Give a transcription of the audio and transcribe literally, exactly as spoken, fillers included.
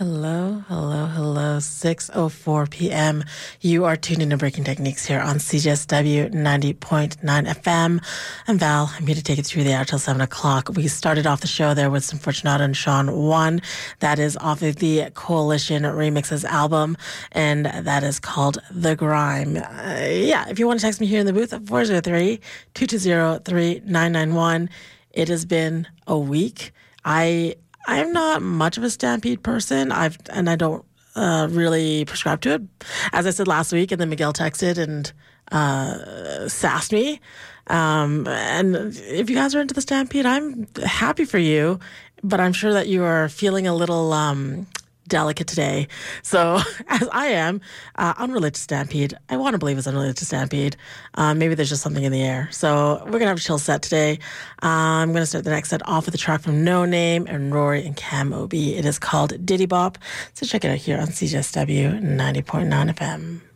Hello, hello, hello. six oh four p.m. You are tuned into Breaking Techniques here on C J S W ninety point nine F M. I'm Val. I'm here to take it through the hour till seven o'clock. We started off the show there with some Fortunato and Sean One. That is off of the Coalition Remixes album, and that is called The Grime. Uh, yeah, if you want to text me here in the booth at four oh three, two two zero, three nine nine one. It has been a week. I... I'm not much of a Stampede person. I've and I don't uh, really prescribe to it. As I said last week, and then Miguel texted and uh, sassed me. Um, and if you guys are into the Stampede, I'm happy for you. But I'm sure that you are feeling a little um, delicate today. So, as I am, uh, unrelated to Stampede. I want to believe it's unrelated to Stampede. Um, maybe there's just something in the air. So, we're going to have a chill set today. Uh, I'm going to start the next set off with a track from No Name and Rory and Cam O B. It is called Diddy Bop. So, check it out here on C J S W ninety point nine F M.